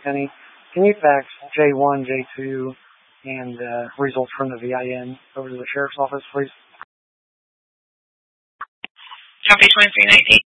Penny. Can you fax J1, J2, and results from the VIN over to the sheriff's office, please? Copy 2319.